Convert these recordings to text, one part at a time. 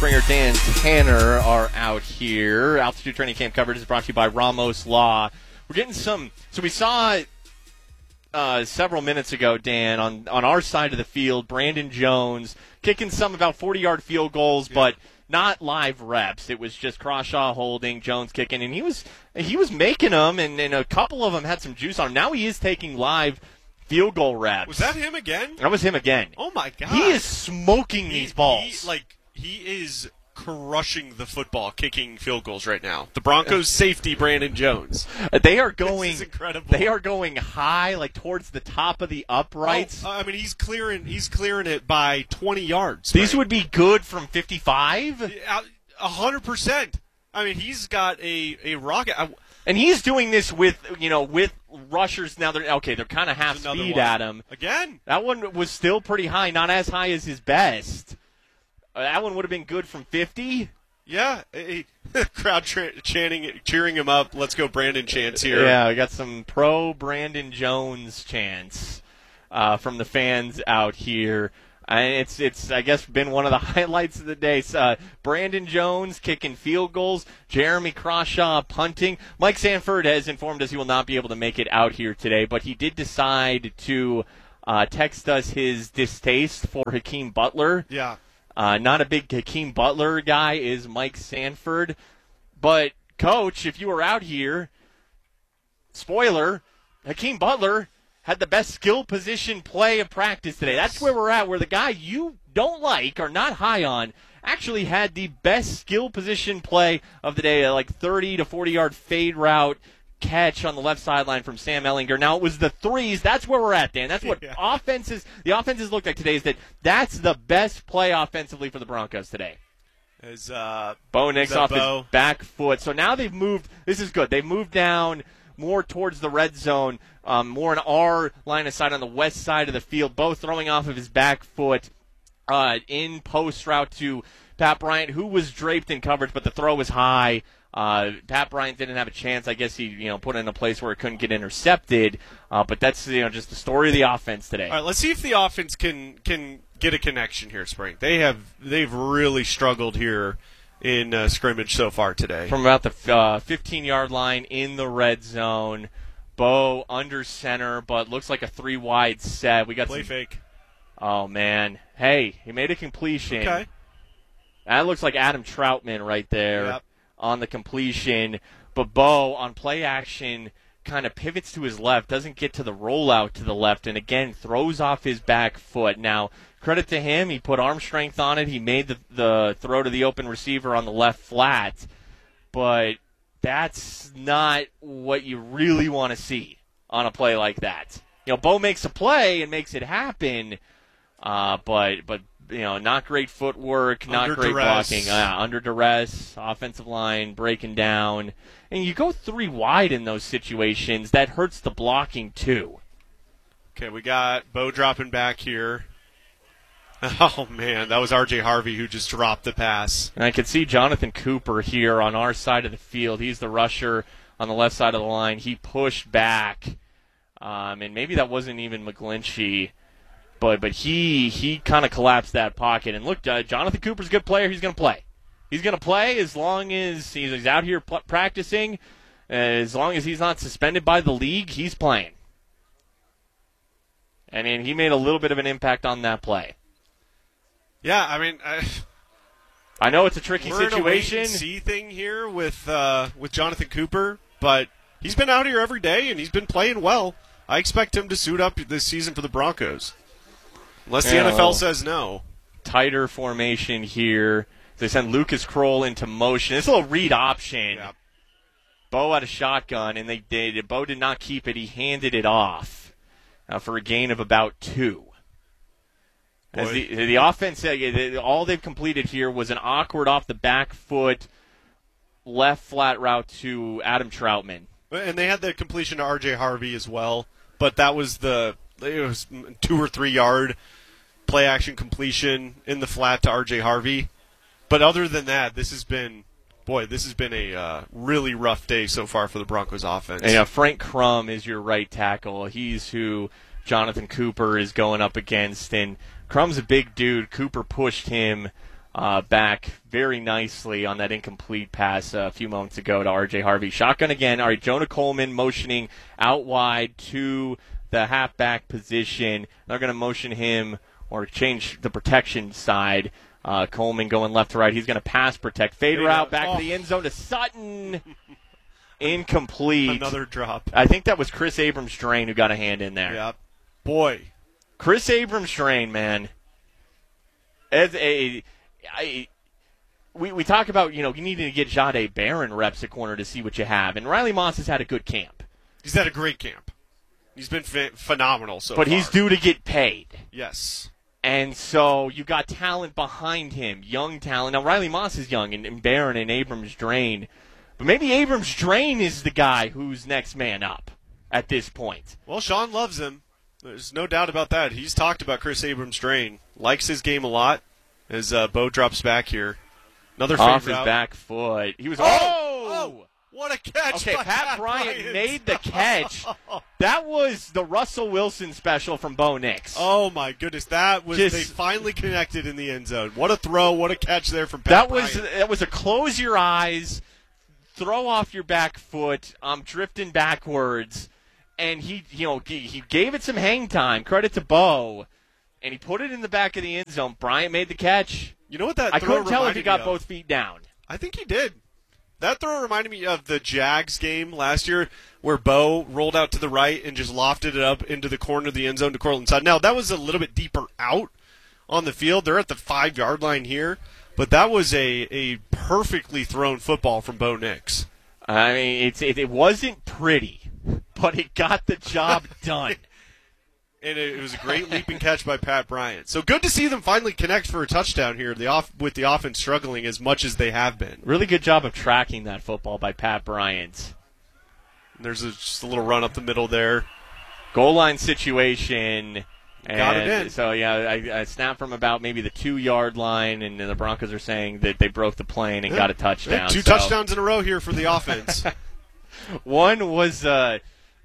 Springer, Dan Tanner are out here. Altitude Training Camp coverage is brought to you by Ramos Law. We're getting some. So we saw several minutes ago, Dan, on our side of the field, Brandon Jones kicking some about 40-yard field goals, but not live reps. It was just Crawshaw holding, Jones kicking, and he was making them, and a couple of them had some juice on him. Now he is taking live field goal reps. Was that him again? That was him again. Oh, my God. He is smoking these balls. He is crushing the football, kicking field goals right now. The Broncos safety, Brandon Jones. They are going. This is incredible. They are going high, like towards the top of the uprights. I mean, he's clearing it by 20 yards. These right? would be good from 55. 100%. I mean, he's got a rocket. And he's doing this with rushers now. They're kind of half speed at him. Again. That one was still pretty high, not as high as his best. That one would have been good from 50. Yeah. Crowd cheering him up. Let's go Brandon chants here. Yeah, we got some pro Brandon Jones chants from the fans out here. And it's I guess been one of the highlights of the day. Brandon Jones kicking field goals, Jeremy Crawshaw punting. Mike Sanford has informed us he will not be able to make it out here today, but he did decide to text us his distaste for Hakeem Butler. Yeah. Not a big Hakeem Butler guy is Mike Sanford. But, Coach, if you were out here, spoiler, Hakeem Butler had the best skill position play of practice today. That's where we're at, where the guy you don't like or not high on actually had the best skill position play of the day, like 30 to 40-yard fade route catch on the left sideline from Sam Ehlinger. Now, it was the threes. That's where we're at, Dan. That's what the offenses look like today, is that's the best play offensively for the Broncos today. As Bo Nix off his back foot. So now they've moved. This is good. They've moved down more towards the red zone, more in our line of sight on the west side of the field. Bo throwing off of his back foot in post route to Pat Bryant, who was draped in coverage, but the throw was high. Pat Bryant didn't have a chance. I guess he put it in a place where it couldn't get intercepted. But that's just the story of the offense today. All right, let's see if the offense can get a connection here, Spring. They've really struggled here in scrimmage so far today. From about the 15-yard line in the red zone, Bo under center, but looks like a 3-wide set. We got play fake. Oh man, hey, he made a completion. Okay, that looks like Adam Troutman right there. Yep. On the completion, but Bo on play action kind of pivots to his left, doesn't get to the rollout to the left, and again throws off his back foot. Now, credit to him, he put arm strength on it. He made the throw to the open receiver on the left flat, but that's not what you really want to see on a play like that. Bo makes a play and makes it happen, but not great footwork, not under great duress. blocking. Under duress, offensive line breaking down. And you go 3 wide in those situations, that hurts the blocking too. Okay, we got Bo dropping back here. Oh, man, that was R.J. Harvey who just dropped the pass. And I can see Jonathan Cooper here on our side of the field. He's the rusher on the left side of the line. He pushed back, and maybe that wasn't even McGlinchey. But he kind of collapsed that pocket. And look, Jonathan Cooper's a good player. He's going to play. He's going to play as long as he's out here practicing. As long as he's not suspended by the league, he's playing. And he made a little bit of an impact on that play. Yeah, I mean, I know it's a tricky we're situation. In a wait-and-see thing here with Jonathan Cooper, but he's been out here every day and he's been playing well. I expect him to suit up this season for the Broncos. Unless the NFL says no. Tighter formation here. They send Lucas Kroll into motion. It's a little read option. Yep. Bo had a shotgun, and Bo did not keep it. He handed it off for a gain of about 2. As the offense, all they've completed here was an awkward off the back foot left flat route to Adam Troutman. And they had the completion to R.J. Harvey as well, but that was it was 2 or 3 yard play action completion in the flat to R.J. Harvey. But other than that, this has been a really rough day so far for the Broncos offense. And, Frank Crum is your right tackle. He's who Jonathan Cooper is going up against, and Crum's a big dude. Cooper pushed him back very nicely on that incomplete pass a few moments ago to R.J. Harvey. Shotgun again. All right, Jonah Coleman motioning out wide to the halfback position. They're going to motion him or change the protection side. Coleman going left to right. He's going to pass protect. Fade route back to the end zone to Sutton. Incomplete. Another drop. I think that was Chris Abrams-Drain who got a hand in there. Yeah. Boy. Chris Abrams-Drain, man. We talk about, you need to get Jahdae Barron reps at corner to see what you have. And Riley Moss has had a good camp. He's had a great camp. He's been phenomenal so far. But he's due to get paid. Yes. And so you got talent behind him, young talent. Now, Riley Moss is young, and Barron and Abrams-Drain. But maybe Abrams-Drain is the guy who's next man up at this point. Well, Sean loves him. There's no doubt about that. He's talked about Chris Abrams-Drain. Likes his game a lot as Bo drops back here. Another fade off route. His back foot. He was what a catch! Okay, by Pat Bryant made the catch. That was the Russell Wilson special from Bo Nix. Oh my goodness, that was they finally connected in the end zone. What a throw! What a catch there from Pat Bryant. That was a close your eyes, throw off your back foot, drifting backwards, and he gave it some hang time. Credit to Bo, and he put it in the back of the end zone. Bryant made the catch. You know what that? I throw couldn't tell if he got of? both feet down. I think he did. That throw reminded me of the Jags game last year where Bo rolled out to the right and just lofted it up into the corner of the end zone to Cortland Sutton. Now, that was a little bit deeper out on the field. They're at the 5-yard line here, but that was a perfectly thrown football from Bo Nix. I mean, it wasn't pretty, but it got the job done. And it was a great leaping catch by Pat Bryant. So good to see them finally connect for a touchdown here, with the offense struggling as much as they have been. Really good job of tracking that football by Pat Bryant. There's just a little run up the middle there. Goal line situation. And got it in. So, yeah, I snapped from about maybe the 2-yard line, and the Broncos are saying that they broke the plane and got a touchdown. Two touchdowns in a row here for the offense. One was a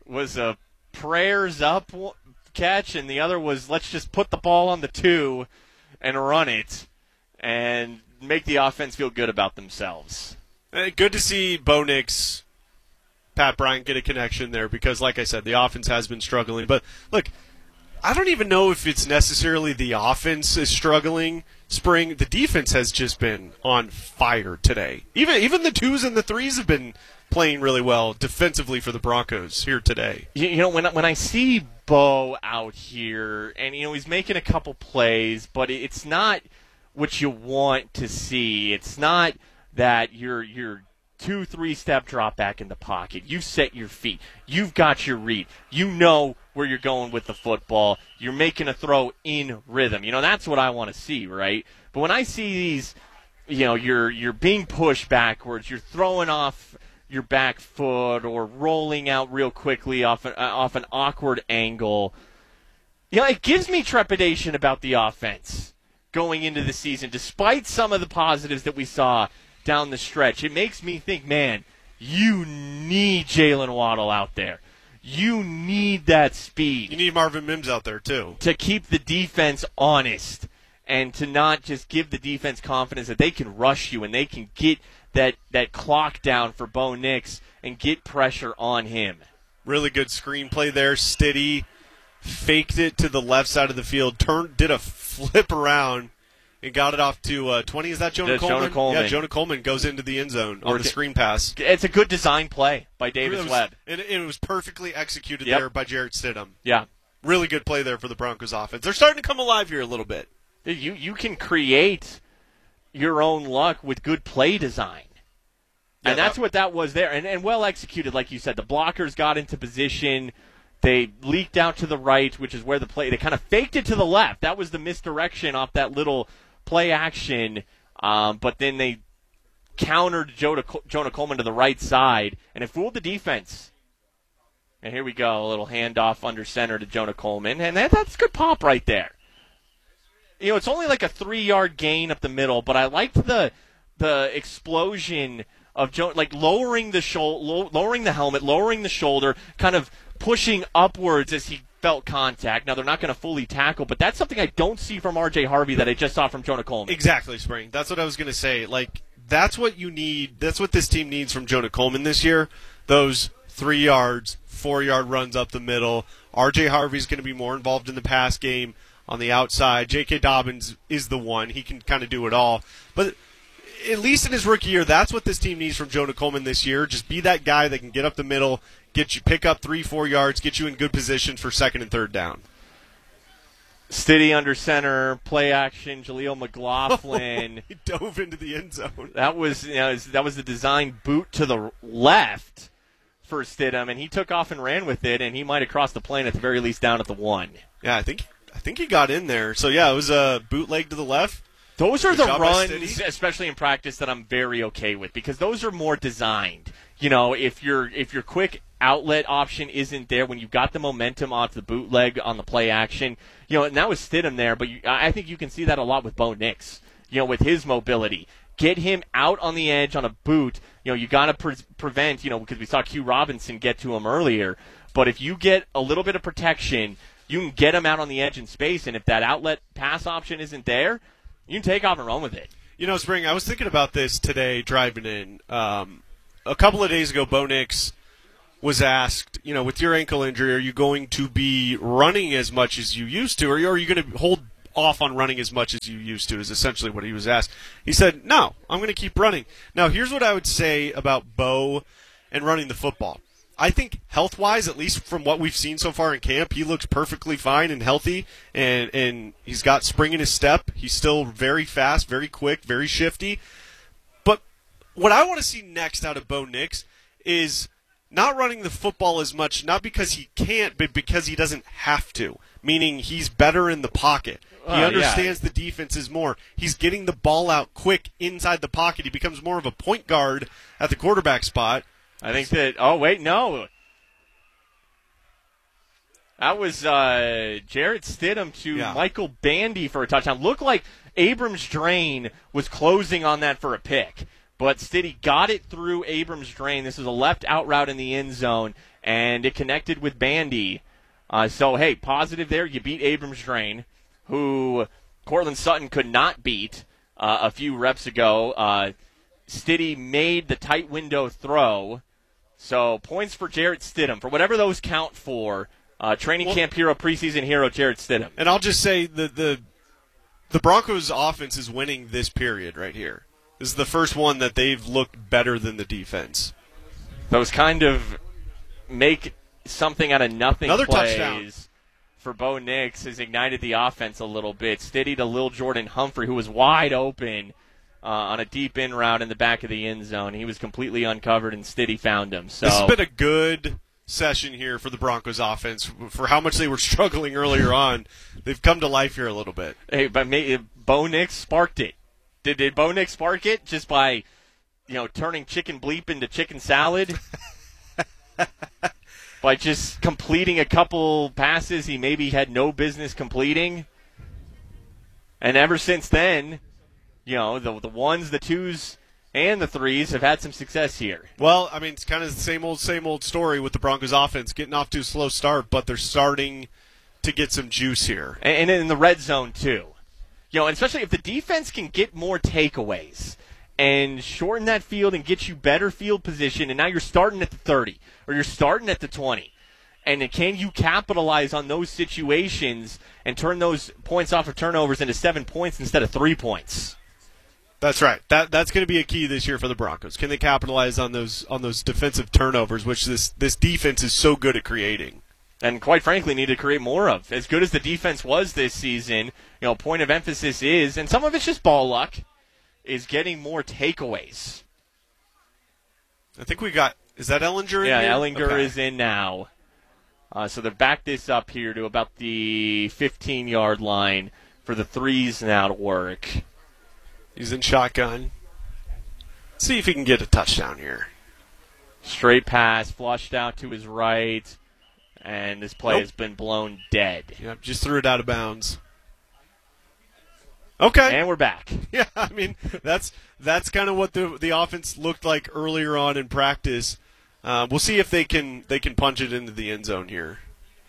prayers up catch, and the other was let's just put the ball on the 2 and run it and make the offense feel good about themselves. Good to see Bo Nix, Pat Bryant get a connection there because, like I said, the offense has been struggling. But, look, I don't even know if it's necessarily the offense is struggling. The defense has just been on fire today. Even the 2s and the 3s have been playing really well defensively for the Broncos here today. When I see Bo out here, and he's making a couple plays, but it's not what you want to see. It's not that you're 2-3 step drop back in the pocket. You set your feet. You've got your read. You know where you're going with the football. You're making a throw in rhythm. That's what I want to see, right? But when I see these, you're being pushed backwards. You're throwing off your back foot or rolling out real quickly off an awkward angle. It gives me trepidation about the offense going into the season, despite some of the positives that we saw down the stretch. It makes me think, man, you need Jalen Waddle out there. You need that speed. You need Marvin Mims out there, too. To keep the defense honest and to not just give the defense confidence that they can rush you and they can get that clock down for Bo Nix and get pressure on him. Really good screenplay there. Steady, faked it to the left side of the field, did a flip around, and got it off to 20. Is that Jonah Coleman? Jonah Coleman. Yeah, Jonah Coleman goes into the end zone on the screen pass. It's a good design play by Davis Webb. And it was perfectly executed there by Jarrett Stidham. Yeah. Really good play there for the Broncos offense. They're starting to come alive here a little bit. You can create your own luck with good play design. And that's what that was there. And well executed, like you said. The blockers got into position. They leaked out to the right, which is where they kind of faked it to the left. That was the misdirection off that little play action. But then they countered Jonah Coleman to the right side, and it fooled the defense. And here we go, a little handoff under center to Jonah Coleman. And that's good pop right there. It's only like a 3-yard gain up the middle, but I liked the explosion of lowering the helmet, lowering the shoulder, kind of pushing upwards as he felt contact. Now, they're not going to fully tackle, but that's something I don't see from R.J. Harvey that I just saw from Jonah Coleman. Exactly, Spring. That's what I was going to say. Like, that's what you need. That's what this team needs from Jonah Coleman this year. Those 3 yards, 4-yard runs up the middle. R.J. Harvey's going to be more involved in the pass game on the outside. J.K. Dobbins is the one. He can kind of do it all. But at least in his rookie year, that's what this team needs from Jonah Coleman this year. Just be that guy that can get up the middle, pick up 3-4 yards, get you in good position for second and third down. Stiddy under center, play action, Jaleel McLaughlin. He dove into the end zone. That was the design boot to the left for Stidham, and he took off and ran with it, and he might have crossed the plane at the very least down at the 1. Yeah, I think he got in there. So yeah, it was a bootleg to the left. Those are the runs, especially in practice, that I'm very okay with because those are more designed. You know, if your quick outlet option isn't there when you've got the momentum off the bootleg on the play action, you know, and that was Stidham there, but I think you can see that a lot with Bo Nix, you know, with his mobility. Get him out on the edge on a boot. You know, you got to prevent, you know, because we saw Q Robinson get to him earlier. But if you get a little bit of protection, you can get him out on the edge in space, and if that outlet pass option isn't there, you can take off and run with it. You know, Spring, I was thinking about this today driving in. A couple of days ago, Bo Nix was asked, you know, with your ankle injury, are you going to be running as much as you used to, or are you going to hold off on running as much as you used to, is essentially what he was asked. He said, no, I'm going to keep running. Now, here's what I would say about Bo and running the football. I think health-wise, at least from what we've seen so far in camp, he looks perfectly fine and healthy, and he's got spring in his step. He's still very fast, very quick, very shifty. But what I want to see next out of Bo Nix is not running the football as much, not because he can't, but because he doesn't have to, meaning he's better in the pocket. He understands the defenses more. He's getting the ball out quick inside the pocket. He becomes more of a point guard at the quarterback spot. I think that, that was Jarrett Stidham to Michael Bandy for a touchdown. Looked like Abrams Drain was closing on that for a pick, but Stiddy got it through Abrams Drain. This was a left out route in the end zone, and it connected with Bandy. So, hey, positive there. You beat Abrams Drain, who Cortland Sutton could not beat a few reps ago. Stiddy made the tight window throw. So points for Jarrett Stidham, for whatever those count for. Training camp hero, preseason hero, Jarrett Stidham. And I'll just say the Broncos' offense is winning this period right here. This is the first one that they've looked better than the defense. Those kind of make something out of nothing Another plays touchdown for Bo Nix has ignited the offense a little bit. Stiddy to Lil Jordan Humphrey, who was wide open on a deep in route in the back of the end zone. He was completely uncovered, and Stiddy found him. So this has been a good session here for the Broncos offense. For how much they were struggling earlier on, they've come to life here a little bit. Hey, but Bo Nix sparked it. Did Bo Nix spark it just by, turning chicken bleep into chicken salad? By just completing a couple passes he maybe had no business completing? And ever since then, the ones, the twos, and the threes have had some success here. Well, I mean, it's kind of the same old story with the Broncos offense, getting off to a slow start, but they're starting to get some juice here. And in the red zone, too. And especially if the defense can get more takeaways and shorten that field and get you better field position, and now you're starting at the 30 or you're starting at the 20. And can you capitalize on those situations and turn those points off of turnovers into 7 points instead of 3 points? That's right. That's going to be a key this year for the Broncos. Can they capitalize on those defensive turnovers, which this defense is so good at creating? And quite frankly, need to create more of. As good as the defense was this season, point of emphasis is, and some of it's just ball luck, is getting more takeaways. I think we got, is that Ellinger in here? Yeah, Ellinger is in now. So they've backed this up here to about the 15-yard line for the threes now to work. He's in shotgun. See if he can get a touchdown here. Straight pass, flushed out to his right, and this play has been blown dead. Yep, just threw it out of bounds. Okay. And we're back. Yeah, I mean, that's kind of what the offense looked like earlier on in practice. We'll see if they can punch it into the end zone here.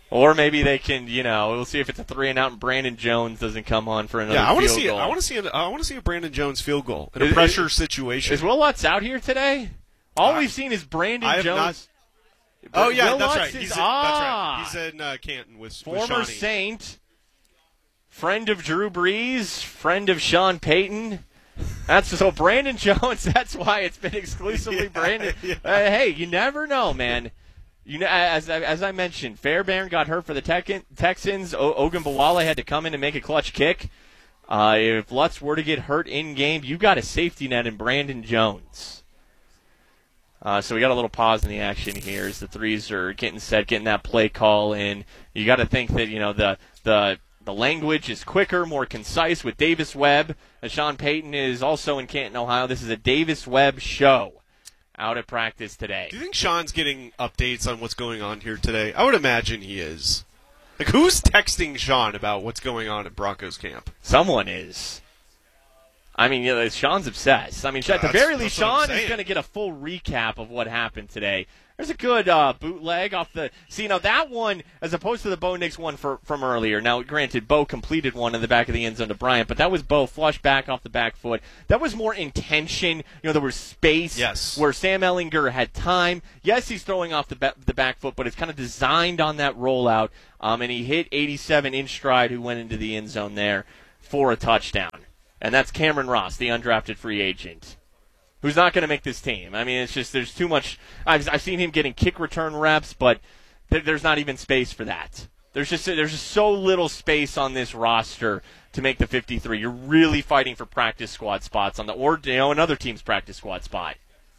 Or maybe they can, we'll see if it's a 3-and-out and Brandon Jones doesn't come on for another field goal. I want to see a Brandon Jones field goal in a pressure situation. Is Will Lutz out here today? All we've seen is Brandon Jones. Oh yeah, Will that's Lutz right. is, That's right. He's in Canton with former Shawnee. Saint, friend of Drew Brees, friend of Sean Payton. So Brandon Jones. That's why it's been exclusively Brandon. Yeah. Hey, you never know, man. As I mentioned, Fairbairn got hurt for the Texans. Ogunbowale had to come in and make a clutch kick. If Lutz were to get hurt in game, you got a safety net in Brandon Jones. So we got a little pause in the action here as the threes are getting set, getting that play call in. You got to think that the language is quicker, more concise with Davis Webb. As Sean Payton is also in Canton, Ohio. This is a Davis Webb show out at practice today. Do you think Sean's getting updates on what's going on here today? I would imagine he is. Like, who's texting Sean about what's going on at Broncos camp? Someone is. I mean, Sean's obsessed. I mean, at the very least, Sean is going to get a full recap of what happened today. There's a good bootleg off the. See, that one, as opposed to the Bo Nix one from earlier. Now, granted, Bo completed one in the back of the end zone to Bryant, but that was Bo flush back off the back foot. That was more intention. There was space. Yes. Where Sam Ehlinger had time. Yes, he's throwing off the back foot, but it's kind of designed on that rollout. And he hit 87 in stride, who went into the end zone there for a touchdown. And that's Cameron Ross, the undrafted free agent, who's not going to make this team. I mean, it's just there's too much. I've seen him getting kick return reps, but there's not even space for that. There's just so little space on this roster to make the 53. You're really fighting for practice squad spots or another team's practice squad spot.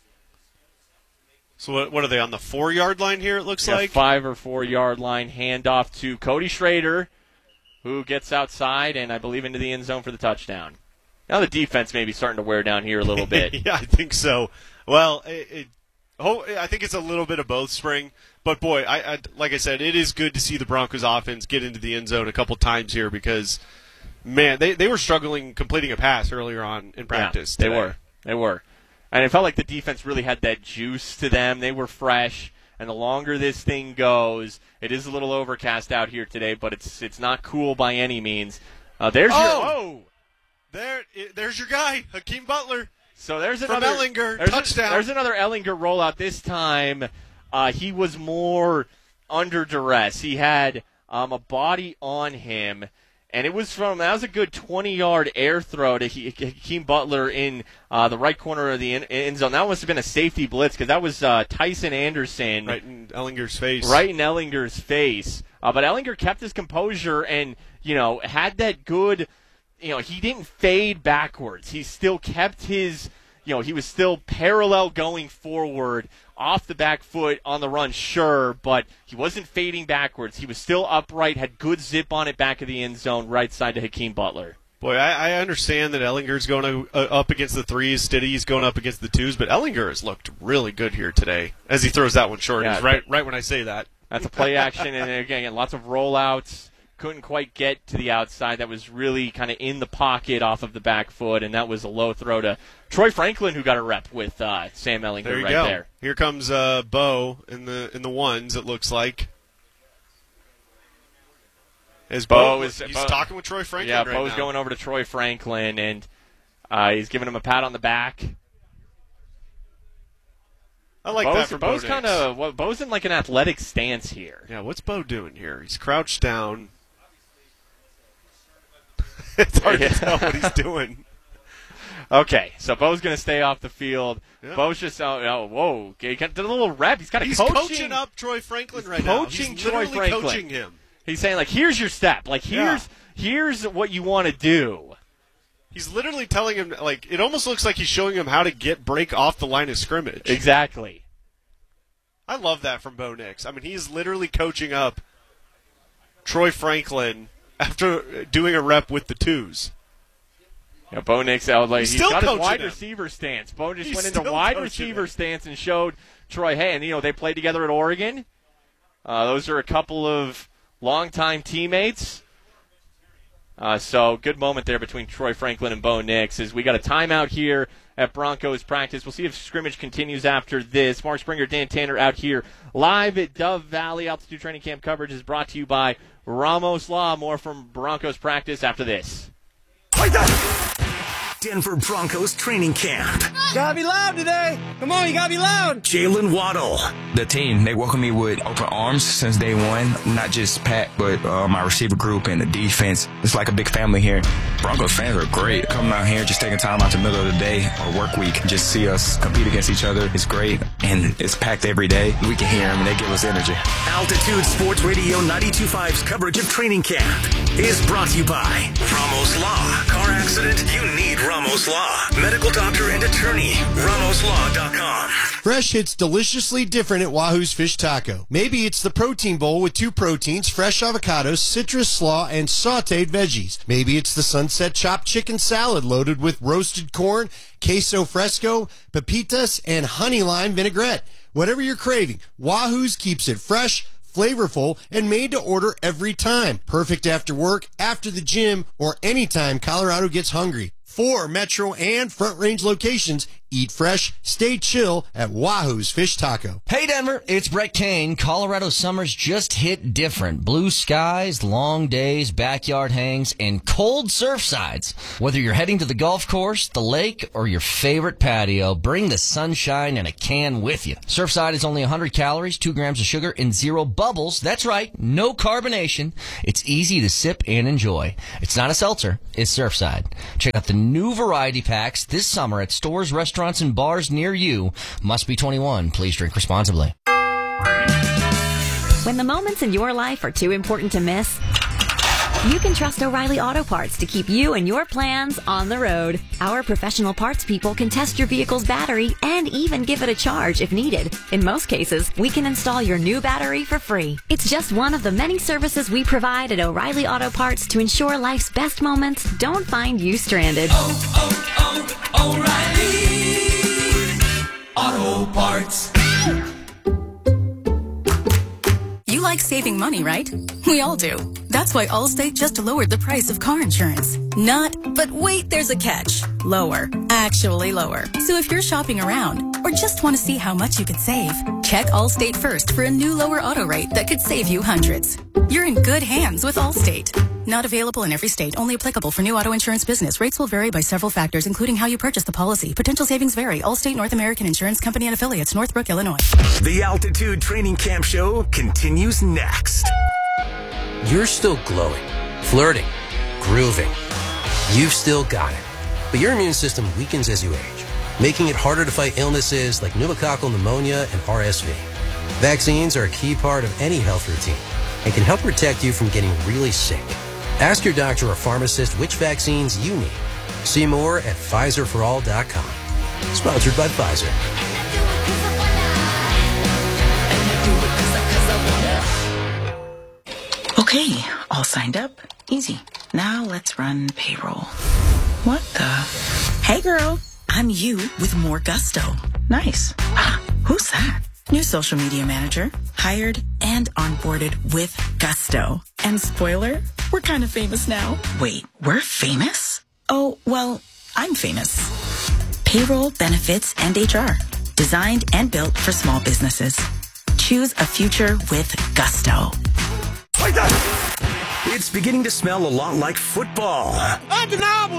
So what are they on the 4-yard line here? It looks like 5 or 4 yard line handoff to Cody Schrader, who gets outside and I believe into the end zone for the touchdown. Now the defense may be starting to wear down here a little bit. Yeah, I think so. Well, I think it's a little bit of both, Spring. But, boy, I like I said, it is good to see the Broncos offense get into the end zone a couple times here because, man, they were struggling completing a pass earlier on in practice. Yeah, they were. And it felt like the defense really had that juice to them. They were fresh. And the longer this thing goes, it is a little overcast out here today, but it's not cool by any means. There's your guy, Hakeem Butler. So there's from another Ehlinger, touchdown. There's another Ehlinger rollout. This time, he was more under duress. He had a body on him, and that was a good 20-yard air throw to Hakeem Butler in the right corner of the end zone. That must have been a safety blitz because that was Tyson Anderson. Right in Ellinger's face. But Ehlinger kept his composure and, had that good – he didn't fade backwards. He still kept his, he was still parallel going forward off the back foot on the run, sure, but he wasn't fading backwards. He was still upright, had good zip on it back of the end zone, right side to Hakeem Butler. Boy, I understand that Ellinger's going up against the threes, Stiddy's going up against the twos, but Ehlinger has looked really good here today as he throws that one short. Yeah, right when I say that. That's a play action, and again, lots of rollouts. Couldn't quite get to the outside. That was really kind of in the pocket off of the back foot, and that was a low throw to Troy Franklin, who got a rep with Sam Ehlinger there. Here comes Bo in the ones, it looks like. He's talking with Troy Franklin right now. Bo's going over to Troy Franklin, and he's giving him a pat on the back. I like that for Bo. Bo's in like an athletic stance here. Yeah, what's Bo doing here? He's crouched down. It's hard to tell what he's doing. Okay, so Bo's going to stay off the field. Yep. Bo's just, whoa. He got a little rep. He's coaching up Troy Franklin right now. He's literally coaching him. He's saying, like, here's your step. Like, here's what you want to do. He's literally telling him, like, it almost looks like he's showing him how to break off the line of scrimmage. Exactly. I love that from Bo Nix. I mean, he's literally coaching up Troy Franklin after doing a rep with the twos. Yeah, Bo Nix out like he's got his wide him. receiver stance. Bo just went into wide receiver stance and showed Troy, hey, and they played together at Oregon. Those are a couple of longtime teammates. So good moment there between Troy Franklin and Bo Nix as we got a timeout here at Broncos practice. We'll see if scrimmage continues after this. Mark Springer, Dan Tanner out here live at Dove Valley. Altitude Training Camp coverage is brought to you by Ramos Law. More from Broncos practice after this. Denver Broncos training camp. Gotta be loud today. Come on, you gotta be loud. Jalen Waddle. The team, they welcome me with open arms since day one. Not just Pat, but my receiver group and the defense. It's like a big family here. Broncos fans are great. Coming out here, just taking time out the middle of the day or work week, just see us compete against each other. It's great, and it's packed every day. We can hear them, and they give us energy. Altitude Sports Radio 92.5's coverage of training camp is brought to you by Ramos Law. Car accident? You need Ramos Law. Medical doctor and attorney. RamosLaw.com. Fresh hits deliciously different at Wahoo's Fish Taco. Maybe it's the protein bowl with 2 proteins, fresh avocados, citrus slaw, and sauteed veggies. Maybe it's the sunset chopped chicken salad loaded with roasted corn, queso fresco, pepitas, and honey lime vinaigrette. Whatever you're craving, Wahoo's keeps it fresh, flavorful, and made to order every time. Perfect after work, after the gym, or anytime Colorado gets hungry. 4 Metro and Front Range locations. Eat fresh, stay chill at Wahoo's Fish Taco. Hey Denver, it's Brett Kane. Colorado summers just hit different. Blue skies, long days, backyard hangs, and cold surf sides. Whether you're heading to the golf course, the lake, or your favorite patio, bring the sunshine and a can with you. Surfside is only 100 calories, 2 grams of sugar, and 0 bubbles. That's right, no carbonation. It's easy to sip and enjoy. It's not a seltzer, it's Surfside. Check out the new variety packs this summer at stores, restaurants, and bars near you. Must be 21. Please drink responsibly. When the moments in your life are too important to miss, you can trust O'Reilly Auto Parts to keep you and your plans on the road. Our professional parts people can test your vehicle's battery and even give it a charge if needed. In most cases, we can install your new battery for free. It's just one of the many services we provide at O'Reilly Auto Parts to ensure life's best moments don't find you stranded. O'Reilly Auto Parts. You like saving money, right? We all do. That's why Allstate just lowered the price of car insurance. But wait, there's a catch. Lower. Actually lower. So if you're shopping around or just want to see how much you could save, check Allstate first for a new lower auto rate that could save you hundreds. You're in good hands with Allstate. Not available in every state. Only applicable for new auto insurance business. Rates will vary by several factors, including how you purchase the policy. Potential savings vary. Allstate North American Insurance Company and Affiliates, Northbrook, Illinois. The Altitude Training Camp Show continues next. You're still glowing, flirting, grooving. You've still got it. But your immune system weakens as you age, making it harder to fight illnesses like pneumococcal pneumonia and RSV. Vaccines are a key part of any health routine and can help protect you from getting really sick. Ask your doctor or pharmacist which vaccines you need. See more at PfizerForAll.com. Sponsored by Pfizer. Okay, all signed up. Easy. Now let's run payroll. What the? Hey girl, I'm you with more gusto. Nice. Who's that? New social media manager. Hired and onboarded with gusto. And spoiler, we're kind of famous now. Wait, we're famous? Oh, well, I'm famous. Payroll, benefits, and HR. Designed and built for small businesses. Choose a future with gusto. It's beginning to smell a lot like football. Undeniable